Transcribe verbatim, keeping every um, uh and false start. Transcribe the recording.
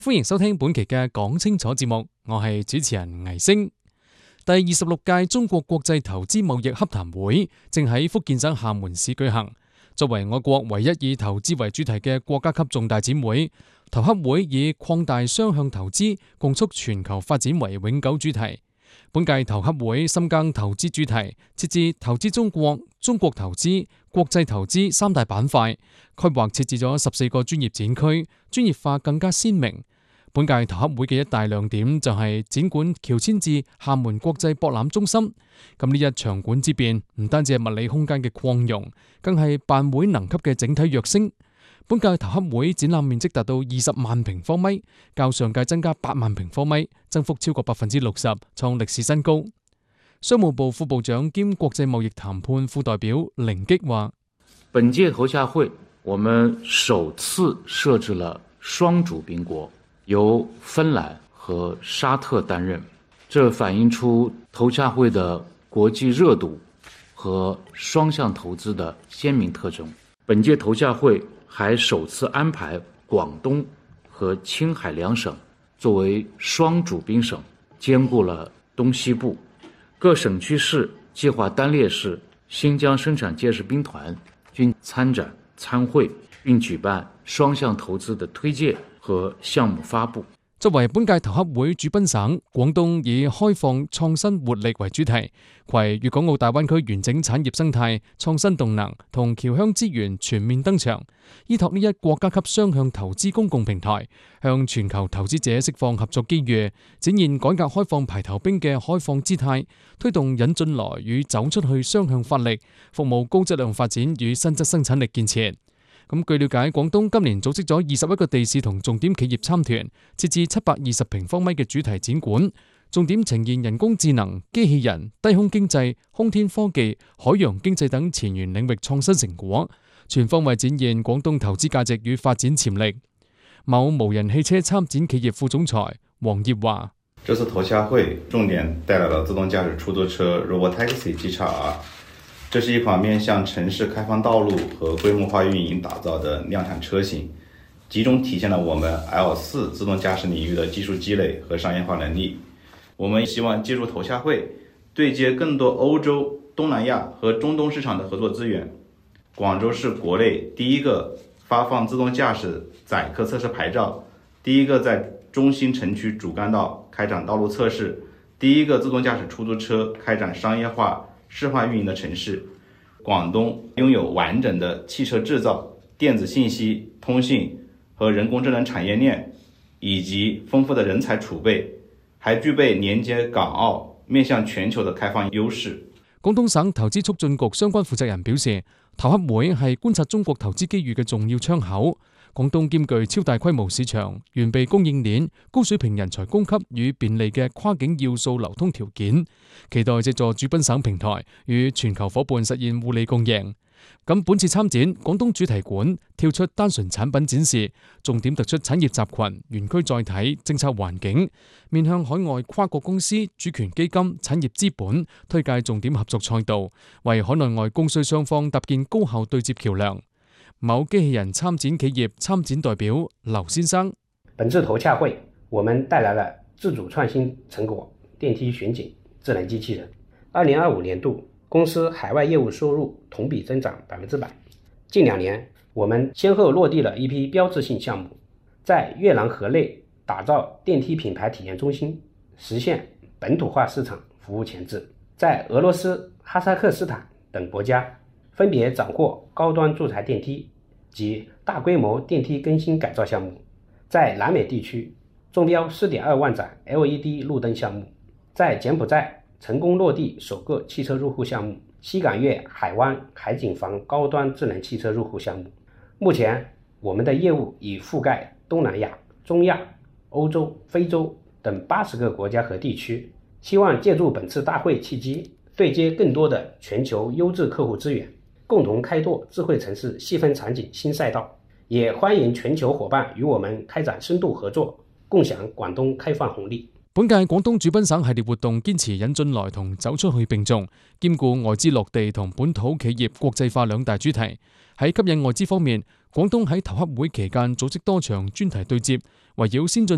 歡迎收聽本期嘅講清楚節目，我係主持人倪星。第二十六屆中國國際投資貿易洽談會正喺福建省廈門市舉行。作為我國唯一以投資為主題嘅國家級重大展會，投洽會以擴大雙向投資，共促全球發展為永久主題。本屆投洽會深耕投資主題，設置投資中國、中國投資、國際投資三大板塊，規劃設置咗十四個專業展區，專業化更加鮮明。本屆投洽會嘅一大亮點就係展館喬遷至廈門國際博覽中心。咁呢一場館之變，唔單止係物理空間嘅擴容，更係辦會能級嘅整體躍升。本屆投洽會展覽面積達到二十萬平方米，較上屆增加八萬平方米，增幅超過百分之六十，創歷史新高。商務部副部長兼國際貿易談判副代表凌擊話： 本屆投洽會，我們首次設置了雙主賓國，由芬蘭和沙特擔任，這反映出投洽會的國際熱度和雙向投資的鮮明特徵。本屆投洽會還首次安排廣東和青海兩省作為雙主賓省，兼顧了東西部各省區市計劃單列市新疆生產建設兵團均參展參會，並舉辦雙向投資的推介和項目發布。 作為本屆投洽會主賓省，廣東以開放、創新、活力為主題，攜粵港澳大灣區完整產業生態、創新動能同僑鄉資源全面登場，依託呢一國家級雙向投資公共平台，向全球投資者釋放合作機遇，展現改革開放排頭兵嘅開放姿態，推動引進來與走出去雙向發力，服務高質量發展與新質生產力建設。咁據了解，廣東今年組織咗二十一個地市同重點企業參團，設置七百二十平方米嘅主題展館，重點呈現人工智能、機器人、低空經濟、空天科技、海洋經濟等前沿領域創新成果，全方位展現廣東投資價值與發展潛力。某無人汽車參展企業副總裁黃業話： 這次投洽會重點帶來了自動駕駛出租車 Robotaxi G X R。這是一款面向城市開放道路和規模化運營打造的量產車型，集中體現了我們 L 四 自動駕駛領域的技術積累和商業化能力。我們希望借助投洽會，對接更多歐洲、東南亞和中東市場的合作資源。廣州是國內第一個發放自動駕駛載客測試牌照，第一個在中心城區主幹道開展道路測試，第一個自動駕駛出租車開展商業化示範運營的城市。廣東擁有完整的汽車製造、電子信息、通信和人工智能產業鏈，以及豐富的人才儲備，還具備連接港澳、面向全球的開放優勢。 廣東省投資促進局相關負責人表示，投洽會係觀察中國投資機遇嘅重要窗口。廣東兼具超大規模市場、完備供應鏈、高水平人才供給與便利嘅跨境要素流通條件，期待藉助主賓省平台與全球夥伴實現互利共贏。咁本次參展，廣東主題館跳出單純產品展示，重點突出產業集群、園區載體、政策環境，面向海外跨國公司、主權基金、產業資本，推介重點合作賽道，為海內外供需雙方搭建高效對接橋樑。某機器人參展企業參展代表劉先生： 本次投洽會，我們帶來了自主創新成果，電梯巡警、智能機器人。二零二五年度，公司海外業務收入同比增長百分之百。近兩年，我們先後落地了一批標誌性項目，在越南河內打造電梯品牌體驗中心，實現本土化市場服務前置。在俄羅斯、哈薩克斯坦等國家，分別斬獲高端住宅電梯及大規模電梯更新改造項目。在南美地區，中標 四點二萬盞 L E D 路燈項目。在柬埔寨，成功落地首個汽車入戶項目，西港粵海灣海景房高端智能汽車入戶項目。目前，我們的業務已覆蓋東南亞、中亞、歐洲、非洲等八十個國家和地區，希望借助本次大會契機，對接更多的全球優質客戶資源，共同開拓智慧城市細分場景新賽道。也歡迎全球夥伴與我們開展深度合作，共享廣東開放紅利。 本屆廣東主賓省系列活動堅持引進來同走出去並重，兼顧外資落地同本土企業國際化兩大主題。喺吸引外資方面，廣東喺投洽會期間組織多場專題對接，圍繞先進